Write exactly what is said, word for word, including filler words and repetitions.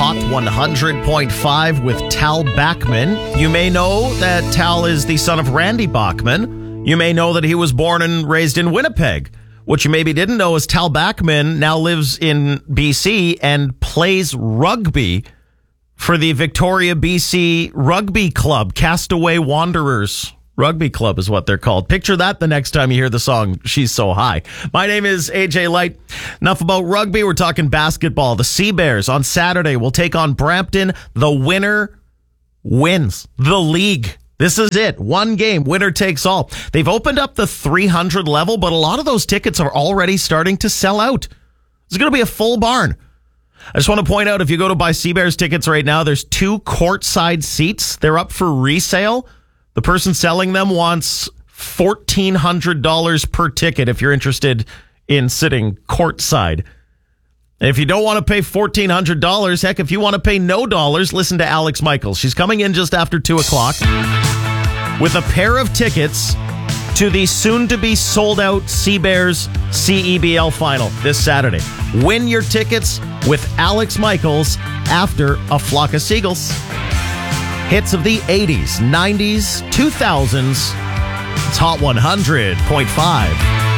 Hot one hundred point five with Tal Bachman. You may know that Tal is the son of Randy Bachman. You may know that he was born and raised in Winnipeg. What you maybe didn't know is Tal Bachman now lives in B C and plays rugby for the Victoria B C Rugby Club. Castaway Wanderers Rugby Club is what they're called. Picture that the next time you hear the song She's So High. My name is A J Light. Enough about rugby. We're talking basketball. The Sea Bears on Saturday will take on Brampton. The winner wins the league. This is it. One game. Winner takes all. They've opened up the three hundred level, but a lot of those tickets are already starting to sell out. It's going to be a full barn. I just want to point out, if you go to buy Sea Bears tickets right now, there's two courtside seats. They're up for resale. The person selling them wants fourteen hundred dollars per ticket if you're interested in sitting courtside. If you don't want to pay fourteen hundred dollars, heck, if you want to pay no dollars, listen to Alex Michaels. She's coming in just after two o'clock with a pair of tickets to the soon-to-be sold-out Sea Bears C E B L final this Saturday. Win your tickets with Alex Michaels after A Flock of Seagulls. Hits of the eighties, nineties, two thousands. It's Hot one hundred point five.